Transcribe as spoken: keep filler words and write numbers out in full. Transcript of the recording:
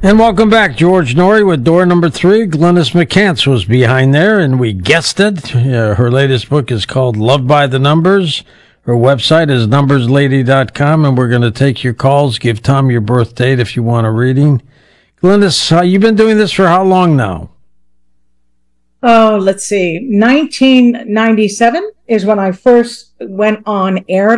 And welcome back. George Noory with door number three. Glynis McCants was behind there, and we guessed it. Uh, her latest book is called Love by the Numbers. Her website is numbers lady dot com, and we're going to take your calls. Give Tom your birth date if you want a reading. Glynis, uh, you've been doing this for how long now? Oh, let's see. nineteen ninety-seven is when I first went on air